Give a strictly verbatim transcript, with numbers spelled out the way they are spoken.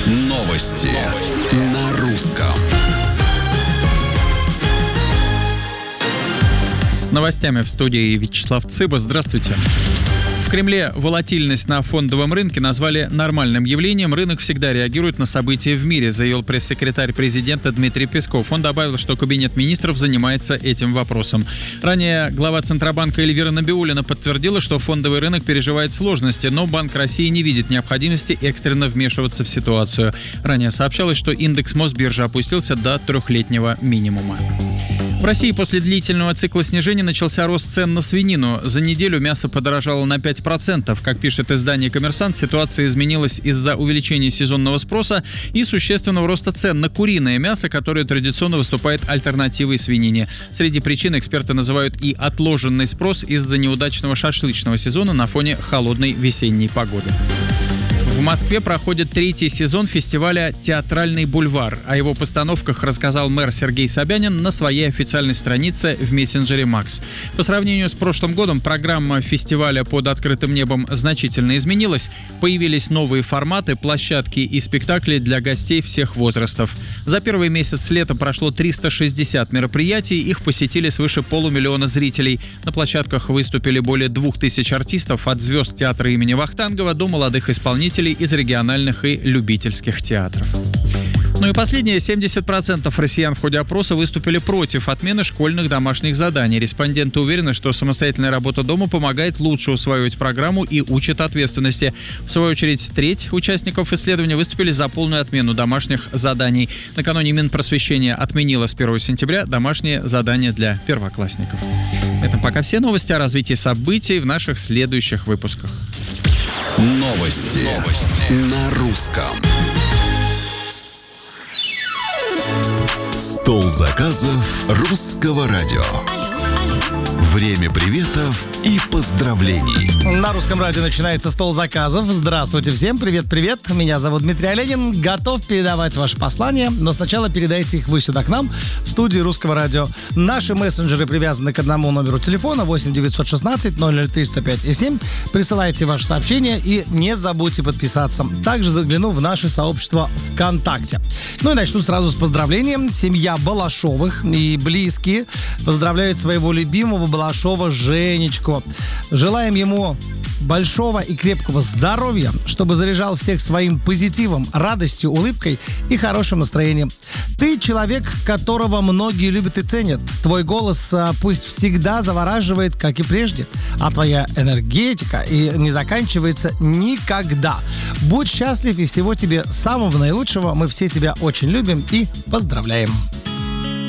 Новости на русском. С новостями в студии Вячеслав Цыба. Здравствуйте. В Кремле волатильность на фондовом рынке назвали нормальным явлением. Рынок всегда реагирует на события в мире, заявил пресс-секретарь президента Дмитрий Песков. Он добавил, что Кабинет министров занимается этим вопросом. Ранее глава Центробанка Эльвира Набиуллина подтвердила, что фондовый рынок переживает сложности, но Банк России не видит необходимости экстренно вмешиваться в ситуацию. Ранее сообщалось, что индекс Мосбиржи опустился до трехлетнего минимума. В России после длительного цикла снижения начался рост цен на свинину. За неделю мясо подорожало на пять процентов. Как пишет издание «Коммерсант», ситуация изменилась из-за увеличения сезонного спроса и существенного роста цен на куриное мясо, которое традиционно выступает альтернативой свинине. Среди причин эксперты называют и отложенный спрос из-за неудачного шашлычного сезона на фоне холодной весенней погоды. В Москве проходит третий сезон фестиваля «Театральный бульвар». О его постановках рассказал мэр Сергей Собянин на своей официальной странице в мессенджере Макс. По сравнению с прошлым годом программа фестиваля «Под открытым небом» значительно изменилась. Появились новые форматы, площадки и спектакли для гостей всех возрастов. За первый месяц лета прошло триста шестьдесят мероприятий, их посетили свыше полумиллиона зрителей. На площадках выступили более двух тысяч артистов, от звезд театра имени Вахтангова до молодых исполнителей из региональных и любительских театров. Ну и последнее. семьдесят процентов россиян в ходе опроса выступили против отмены школьных домашних заданий. Респонденты уверены, что самостоятельная работа дома помогает лучше усваивать программу и учит ответственности. В свою очередь, треть участников исследования выступили за полную отмену домашних заданий. Накануне Минпросвещения отменила с первого сентября домашние задания для первоклассников. Это пока все новости о развитии событий в наших следующих выпусках. Новости, Новости. на русском. Стол заказов русского радио. Время приветов и поздравлений. На русском радио начинается стол заказов. Здравствуйте всем. Привет-привет. Меня зовут Дмитрий Оленин. Готов передавать ваши послания, но сначала передайте их вы сюда к нам, в студию русского радио. Наши мессенджеры привязаны к одному номеру телефона восемь девятьсот шестнадцать ноль ноль три сто пять и семь. Присылайте ваши сообщения и не забудьте подписаться. Также загляну в наше сообщество ВКонтакте. Ну и начну сразу с поздравлением. Семья Балашовых и близкие поздравляют своего любимого Балашова Женечку. Желаем ему большого и крепкого здоровья, чтобы заряжал всех своим позитивом, радостью, улыбкой и хорошим настроением. Ты человек, которого многие любят и ценят. Твой голос пусть всегда завораживает, как и прежде, а твоя энергетика и не заканчивается никогда. Будь счастлив и всего тебе самого наилучшего. Мы все тебя очень любим и поздравляем.